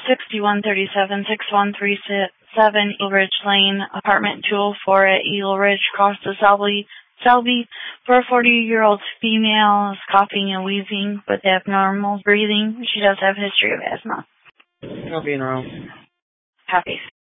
6137-6137 Eagle Ridge Lane, apartment 204 at Eagle Ridge, across the Selby, for a 40-year-old female is coughing and wheezing with abnormal breathing. She does have a history of asthma. Copy in room. Copy.